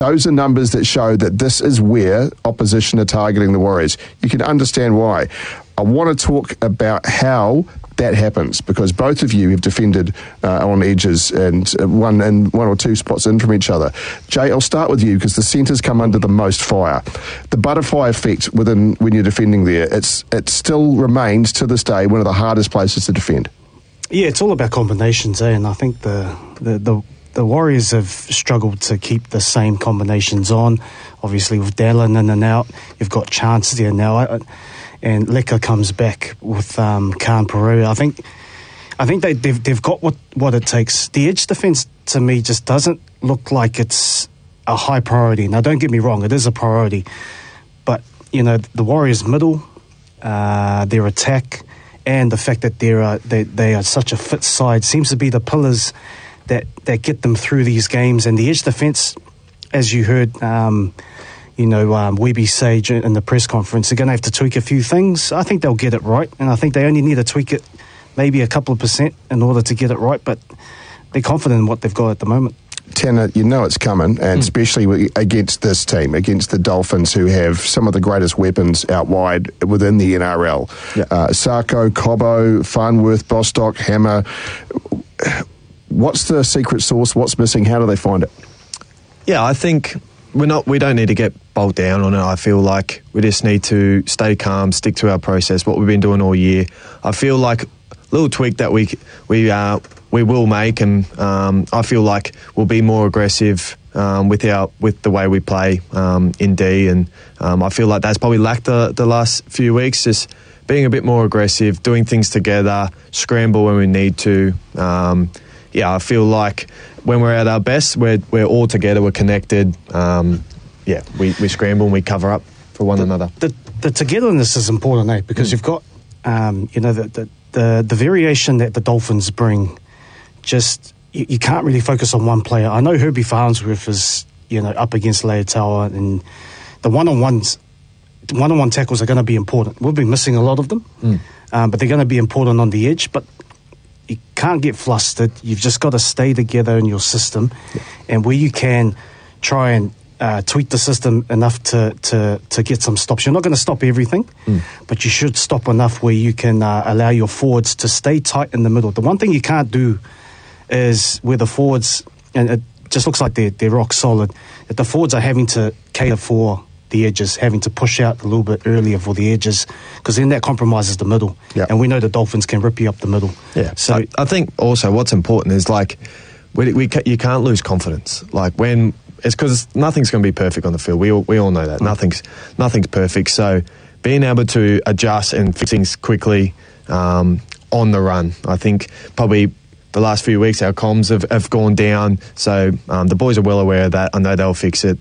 Those are numbers that show that this is where opposition are targeting the Warriors. You can understand why. I want to talk about how that happens, because both of you have defended on edges and one or two spots in from each other. Jay, I'll start with you because the centres come under the most fire. The butterfly effect when you're defending there, it still remains to this day one of the hardest places to defend. Yeah, it's all about combinations, and I think the Warriors have struggled to keep the same combinations on. Obviously, with Dallin in and out, you've got chances there now. And Leka comes back with Khan Pereira. I think they've got what it takes. The edge defence, to me, just doesn't look like it's a high priority. Now, don't get me wrong, it is a priority. But, the Warriors' middle, their attack, and the fact that they are such a fit side seems to be the pillars that get them through these games. And the edge defence, as you heard, Webby say in the press conference, they're going to have to tweak a few things. I think they'll get it right, and I think they only need to tweak it maybe a couple of percent in order to get it right, but they're confident in what they've got at the moment. Tanner, it's coming, and especially against this team, against the Dolphins, who have some of the greatest weapons out wide within the NRL. Yeah. Sarko, Cobbo, Farnworth, Bostock, Hammer. What's the secret sauce? What's missing? How do they find it? Yeah, I think we don't need to get bogged down on it. I feel like we just need to stay calm, stick to our process, what we've been doing all year. I feel like a little tweak that we will make, and I feel like we'll be more aggressive with the way we play in D, and I feel like that's probably lacked the last few weeks, just being a bit more aggressive, doing things together, scramble when we need to. I feel like when we're at our best, we're all together, we're connected. We scramble and we cover up for one another. The togetherness is important, because you've got the variation that the Dolphins bring. Just you can't really focus on one player. I know Herbie Farnsworth is up against Leotaua, and the one-on-one tackles are going to be important. We'll be missing a lot of them, but they're going to be important on the edge. But you can't get flustered. You've just got to stay together in your system, and where you can try and tweak the system enough to get some stops. You're not going to stop everything, but you should stop enough where you can allow your forwards to stay tight in the middle. The one thing you can't do is where the forwards, and it just looks like they're rock solid, that the forwards are having to cater for the edges, having to push out a little bit earlier for the edges, because then that compromises the middle. Yep. And we know the Dolphins can rip you up the middle. Yeah. So I think also what's important is you can't lose confidence. When it's because nothing's going to be perfect on the field. We all know that nothing's perfect. So being able to adjust and fix things quickly on the run, I think probably the last few weeks our comms have gone down, so the boys are well aware of that. I know they'll fix it.